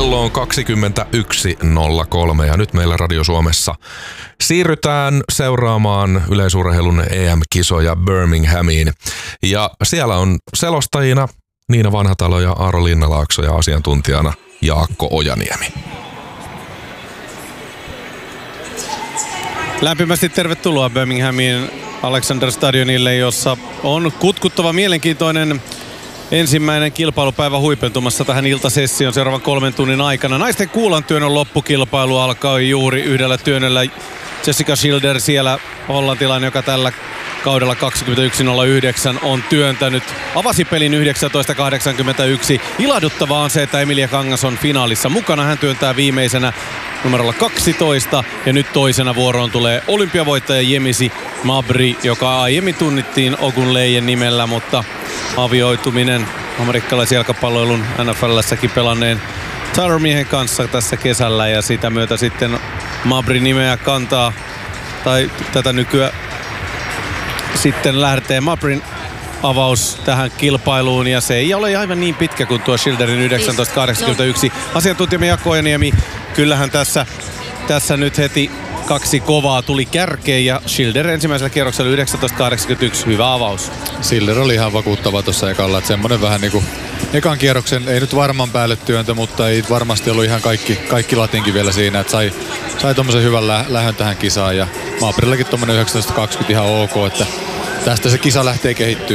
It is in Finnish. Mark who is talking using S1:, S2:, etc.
S1: Kello on 21.03 ja nyt meillä Radio Suomessa siirrytään seuraamaan yleisurheilun EM-kisoja Birminghamiin. Ja siellä on selostajina Niina Vanhatalo ja Aaro Linnalaakso ja asiantuntijana Jaakko Ojaniemi.
S2: Lämpimästi tervetuloa Birminghamin Alexander Stadionille, jossa on kutkuttava mielenkiintoinen ensimmäinen kilpailupäivä huipentumassa tähän iltasessioon seuraavan 3 tunnin aikana. Naisten kuulantyönnon loppukilpailu alkoi juuri yhdellä työnnöllä. Jessica Schilder siellä, hollantilainen, joka tällä kaudella 21.09 on työntänyt. Avasi pelin 19.81. Ilahduttavaa on se, että Emilia Kangas on finaalissa mukana. Hän työntää viimeisenä numerolla 12 ja nyt toisena vuoroon tulee olympiavoittaja Jemisi Mabry, joka aiemmin tunnittiin Ogunleijen nimellä, mutta avioituminen amerikkalaisjalkapalloilun NFL:ssäkin pelanneen Tyler-miehen kanssa tässä kesällä ja sitä myötä sitten Mabry nimeä kantaa tai tätä nykyään sitten lähtee Mabryn avaus tähän kilpailuun ja se ei ole aivan niin pitkä kuin tuo Schilderin 1981. Asiantuntijamme Jaakko Ojaniemi, kyllähän tässä nyt heti 2 kovaa tuli kärkeen ja Schilder ensimmäisellä kierroksella 1981, hyvä avaus.
S3: Schilder oli ihan vakuuttava tuossa ekalla, että semmonen vähän niinku ekan kierroksen, ei nyt varman päälle työntö, mutta ei varmasti ollut ihan kaikki latinkin vielä siinä, että sai tommosen hyvän lähön tähän kisaan ja Mabryllakin tommonen 19.20 ihan ok, että tästä se kisa lähtee kehittyä.